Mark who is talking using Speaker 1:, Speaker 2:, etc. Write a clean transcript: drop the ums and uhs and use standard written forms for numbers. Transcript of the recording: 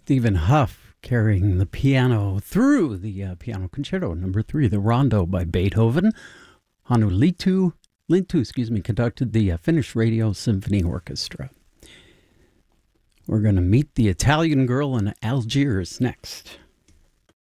Speaker 1: Stephen Huff carrying the piano through the Piano Concerto number 3, the Rondo by Beethoven. Hannu Lintu, conducted the Finnish Radio Symphony Orchestra. We're going to meet the Italian girl in Algiers next.